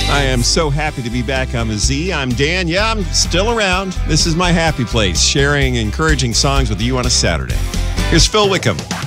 I am so happy to be back on the Z. I'm Dan. Yeah, I'm still around. This is my happy place, sharing encouraging songs with you on a Saturday. Here's Phil Wickham.